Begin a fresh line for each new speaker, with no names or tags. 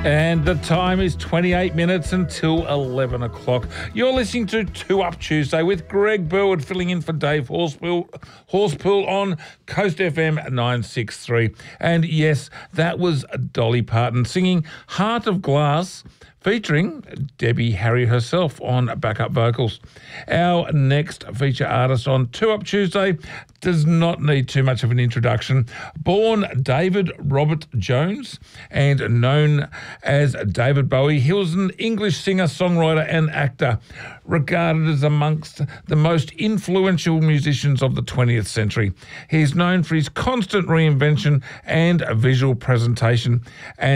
And the time is 28 minutes until 11 o'clock. You're listening to 2 Up Tuesday with Greg Burwood filling in for Dave Horspool on Coast FM 963. And yes, that was Dolly Parton singing Heart of Glass, featuring Debbie Harry herself on backup vocals. Our next feature artist on 2 Up Tuesday does not need too much of an introduction. Born David Robert Jones and known as David Bowie, he was an English singer, songwriter and actor, regarded as amongst the most influential musicians of the 20th century. He's known for his constant reinvention and visual presentation, and